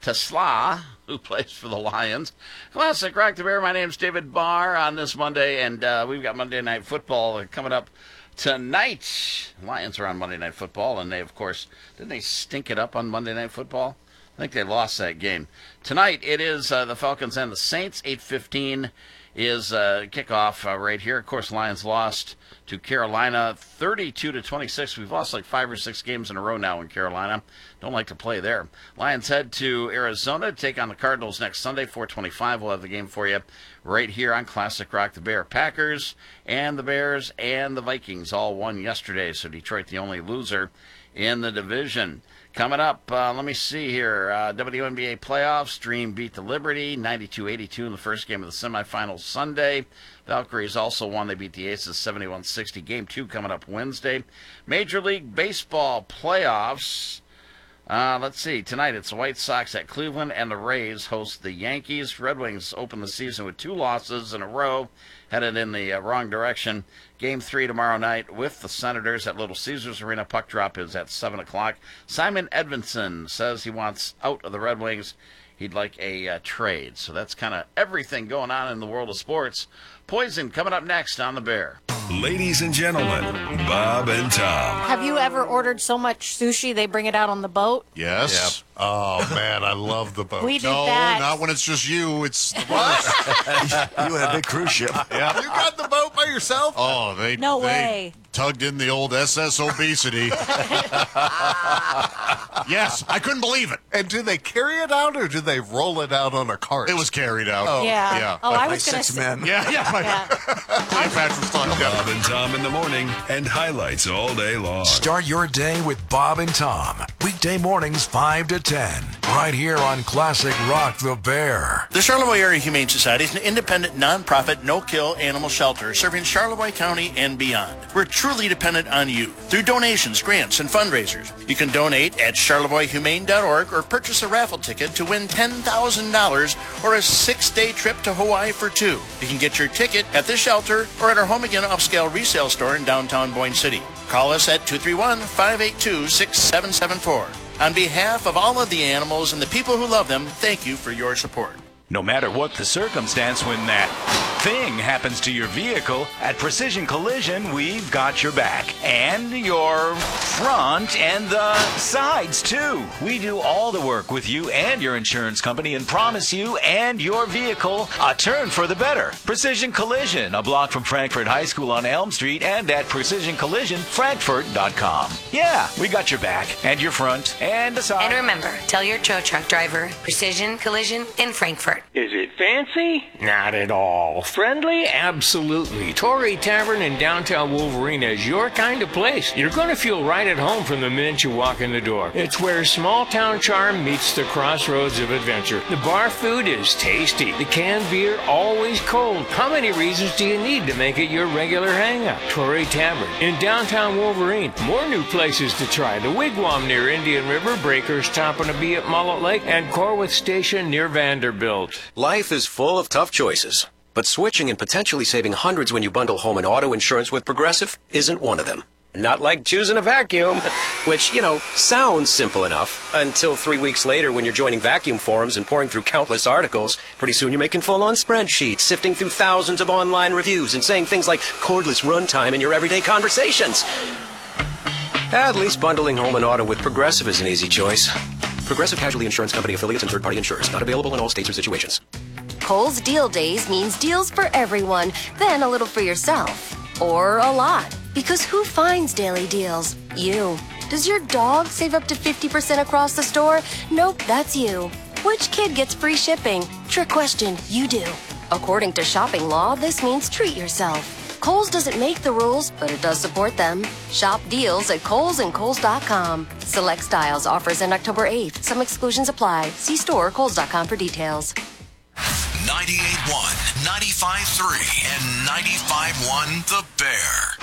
Tesla, who plays for the Lions. Classic Rock the Bear. My name's David Barr on this Monday, and we've got Monday Night Football coming up tonight. Lions are on Monday Night Football, and they, of course, didn't they stink it up on Monday Night Football? I think they lost that game. Tonight, it is the Falcons and the Saints. 8:15 is kickoff right here. Of course, Lions lost to Carolina 32-26. We've lost like 5 or 6 games in a row now in Carolina. Don't like to play there. Lions head to Arizona to take on the Cardinals next Sunday, 4:25. We'll have the game for you right here on Classic Rock the Bear. Packers and the Bears and the Vikings all won yesterday, so Detroit the only loser in the division. Coming up, let me see here. WNBA playoffs. Dream beat the Liberty 92-82 in the first game of the semifinals Sunday. Valkyries also won. They beat the Aces 71-60. Game 2 coming up Wednesday. Major League Baseball playoffs. Let's see. Tonight it's the White Sox at Cleveland, and the Rays host the Yankees. Red Wings open the season with 2 losses in a row, headed in the wrong direction. Game 3 tomorrow night with the Senators at Little Caesars Arena. Puck drop is at 7 o'clock. Simon Edvinsson says he wants out of the Red Wings. He'd like a trade. So that's kind of everything going on in the world of sports. Poison coming up next on The Bear. Ladies and gentlemen, Bob and Tom. Have you ever ordered so much sushi they bring it out on the boat? Yes. Yep. Oh, man, I love the boat. We did that. No, not when it's just you. It's the worst. You had a big cruise ship. Yeah. You got the boat by yourself? Oh, they tugged in the old SS Obesity. Yes, I couldn't believe it. And do they carry it out or do they roll it out on a cart? It was carried out. Oh, yeah. Oh, I was going to 6 men. Yeah. Bob and Tom in the morning and highlights all day long. Start your day with Bob and Tom. Weekday mornings 5 to 10. Right here on Classic Rock the Bear. The Charlevoix Area Humane Society is an independent, non-profit, no-kill animal shelter serving Charlevoix County and beyond. We're truly dependent on you through donations, grants, and fundraisers. You can donate at charlevoixhumane.org or purchase a raffle ticket to win $10,000 or a 6-day trip to Hawaii for 2. You can get your ticket at the shelter or at our Home Again upscale resale store in downtown Boyne City. Call us at 231-582-6774. On behalf of all of the animals and the people who love them, thank you for your support. No matter what the circumstance when that thing happens to your vehicle, at Precision Collision, we've got your back. And your front and the sides, too. We do all the work with you and your insurance company and promise you and your vehicle a turn for the better. Precision Collision, a block from Frankfort High School on Elm Street and at precisioncollisionfrankfurt.com. Yeah, we got your back and your front and the side. And remember, tell your tow truck driver, Precision Collision in Frankfort. Is it fancy? Not at all. Friendly? Absolutely. Torrey Tavern in downtown Wolverine is your kind of place. You're going to feel right at home from the minute you walk in the door. It's where small town charm meets the crossroads of adventure. The bar food is tasty. The canned beer always cold. How many reasons do you need to make it your regular hangout? Torrey Tavern in downtown Wolverine. More new places to try. The Wigwam near Indian River, Breakers Top and a Bee at Mullet Lake, and Corwith Station near Vanderbilt. Life is full of tough choices, but switching and potentially saving hundreds when you bundle home and auto insurance with Progressive isn't one of them. Not like choosing a vacuum, which, sounds simple enough until 3 weeks later when you're joining vacuum forums and pouring through countless articles. Pretty soon you're making full-on spreadsheets, sifting through thousands of online reviews and saying things like cordless runtime in your everyday conversations. At least bundling home and auto with Progressive is an easy choice. Progressive Casualty Insurance Company affiliates and third-party insurers. Not available in all states or situations. Kohl's Deal Days means deals for everyone, then a little for yourself. Or a lot. Because who finds daily deals? You. Does your dog save up to 50% across the store? Nope, that's you. Which kid gets free shipping? Trick question, you do. According to shopping law, this means treat yourself. Kohl's doesn't make the rules, but it does support them. Shop deals at Kohl's and Kohl's.com. Select styles, offers end October 8th. Some exclusions apply. See store or Kohl's.com for details. 98.1, 95.3, and 95.1 The Bear.